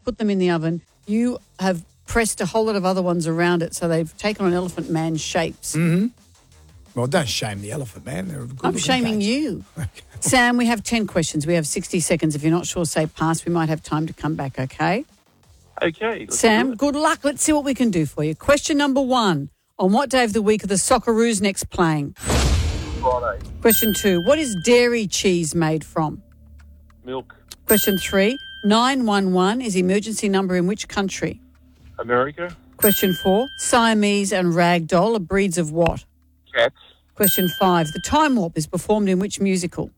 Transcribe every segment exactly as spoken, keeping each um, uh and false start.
put them in the oven. You have pressed a whole lot of other ones around it, so they've taken on elephant man shapes. Mm-hmm. Well, don't shame the elephant man. They're good I'm shaming cakes. you. Okay. Sam, we have ten questions. We have sixty seconds. If you're not sure, say pass. We might have time to come back, okay? Okay. let's do Sam, it. good luck. Let's see what we can do for you. Question number one. On what day of the week are the Socceroos next playing? Friday. Question two. What is dairy cheese made from? Milk. Question three. nine one one is emergency number in which country? America. Question four. Siamese and ragdoll are breeds of what? Cats. Question five. The Time Warp is performed in which musical?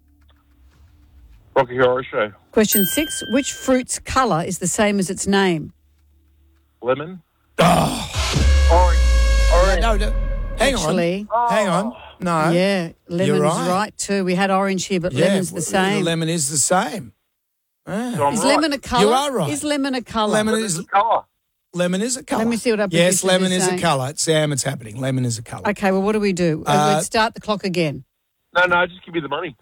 Rocky Horror Show. Question six. Which fruit's colour is the same as its name? Lemon. Oh. Orange. Orange. No, no. Hang Actually, on. Hang on. No. yeah, lemon's You're right. right. too. We had orange here, but Yeah, lemon's the same. The lemon is the same. Ah. So I'm Is right. lemon a colour? You are right. Is lemon a colour? Lemon Lemon is is a colour. lemon is a colour. Let me see what our Yes, producers lemon are is a saying. colour. Sam, it's happening. Lemon is a colour. Okay, well, what do we do? Uh, Uh, we'd start the clock again. No, no, just give me the money.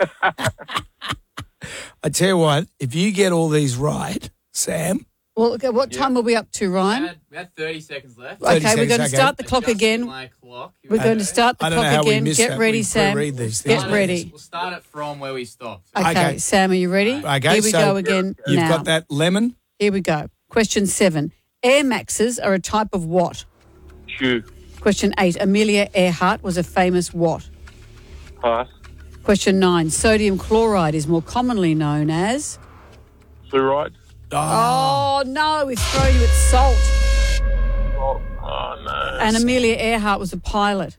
I tell you what, if you get all these right, Sam, Well, okay, what Yeah. time are we up to, We Ryan? had, we had thirty seconds left. thirty Okay, we're seconds, going to okay. start the clock Adjusting again. my clock. We're going to start the I don't know clock how we again. missed Get that. ready, We Sam. pre-read these things. Get ready. We'll start it from where we stopped. Okay, Okay. Sam, are you ready? Okay, Here we so go again you've now. got that lemon. Here we go. Question seven. Air Maxes are a type of what? Shoe. Question eight. Amelia Earhart was a famous what? Pass. Question nine. Sodium chloride is more commonly known as? Fluoride. Oh, no, we've thrown you at salt. Oh, oh no. And Amelia Earhart was a pilot.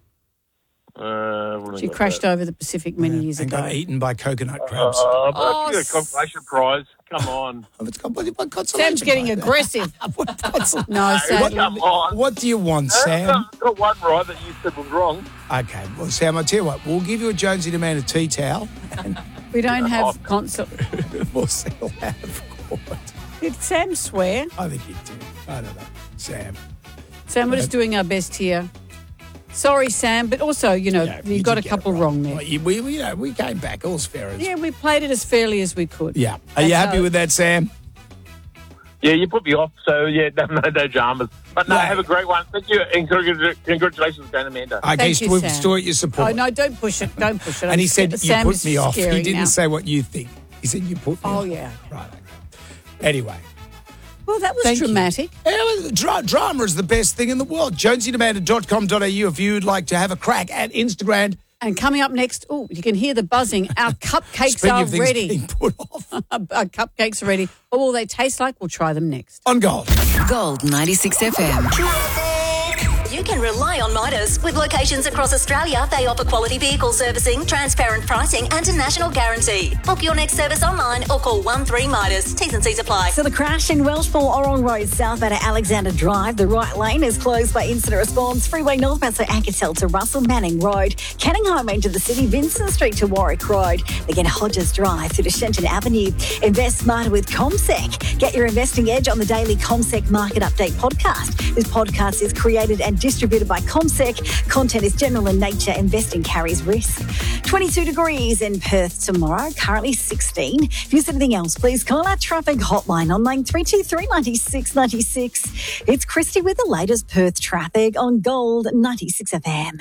Uh, what have I She got crashed there? over the Pacific many years and ago. got eaten by coconut crabs. Uh, but Oh, I get a s- consolation prize. Come on. Oh, it's got, what, what consolation Sam's getting prize? aggressive. What consol- No, sadly. Come on. What do you want, Sam? I got one right that you said was wrong. Okay, well, Sam, I'll tell you what, we'll give you a Jonesy Demand a tea towel and We don't Yeah, have console. we'll settle out of court. Did Sam swear? I think you did. I don't know. Sam. Sam, we're just doing our best here. Sorry, Sam, but also, you know, Yeah, you got a did get it couple right. wrong there. Well, you- we, we, you know, we came back. All's fair as Yeah, we played it as fairly as we could. Yeah. Are you That's happy how- with that, Sam? Yeah, you put me off, so yeah, no, no, no dramas. But no, No. have a great one. Thank you, and congratu- congratulations, Dan Amanda. Okay, Thank so you, we've Sam. stored your support. Oh, no, don't push it. Don't push it. and I'm he said, scared. you Sam put is me off. He scary didn't now. say what you think. He said, you put me Oh, off. yeah. Right, okay. Anyway. Well, that was Thank you. dramatic. Yeah, well, dra- drama is the best thing in the world. jonesy demand dot com dot a u if you'd like to have a crack at Instagram. And coming up next, oh, you can hear the buzzing. Our cupcakes Speaking are of things ready. being put off. Our cupcakes are ready. What will they taste like? We'll try them next. On Gold. Gold ninety-six F M. You can rely on Midas. With locations across Australia, they offer quality vehicle servicing, transparent pricing and a national guarantee. Book your next service online or call one three Midas. T's and C's apply. So the crash in Welshpool Orong Road southbound at Alexander Drive. The right lane is closed by incident response. Freeway northbound, so Ankersell to Russell Manning Road. Canning Highway into the city, Vincent Street to Warwick Road. Again, Hodges Drive through to Shenton Avenue. Invest smarter with CommSec. Get your investing edge on the daily CommSec Market Update podcast. This podcast is created and distributed by CommSec. Content is general in nature. Investing carries risk. twenty-two degrees in Perth tomorrow. Currently sixteen. If you see anything else, please call our traffic hotline on nine three two three nine six nine six. It's Christy with the latest Perth traffic on Gold ninety-six F M.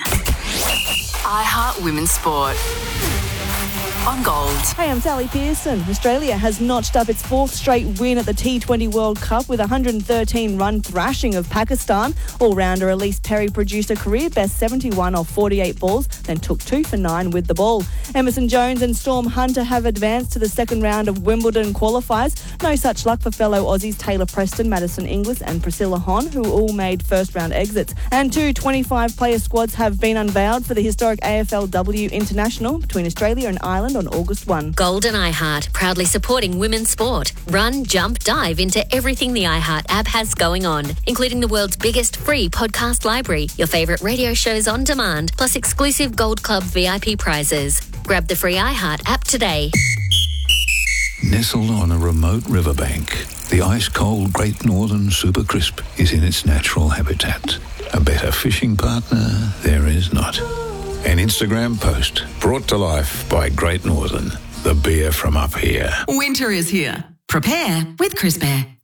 iHeart Women's Sport. On Gold. Hey, I'm Sally Pearson. Australia has notched up its fourth straight win at the T twenty World Cup with a one hundred thirteen run thrashing of Pakistan. All-rounder Elise Perry produced a career-best seventy-one off forty-eight balls, then took two for nine with the ball. Emerson Jones and Storm Hunter have advanced to the second round of Wimbledon qualifiers. No such luck for fellow Aussies Taylor Preston, Madison Inglis and Priscilla Hon, who all made first-round exits. And two twenty-five player squads have been unveiled for the historic A F L W International between Australia and Ireland on August first. Gold and iHeart, proudly supporting women's sport. Run, jump, dive into everything the iHeart app has going on, including the world's biggest free podcast library, your favourite radio shows on demand, plus exclusive Gold Club V I P prizes. Grab the free iHeart app today. Nestled on a remote riverbank, the ice-cold Great Northern Super Crisp is in its natural habitat. A better fishing partner there is not. An Instagram post brought to life by Great Northern, the beer from up here. Winter is here. Prepare with Crisp Air.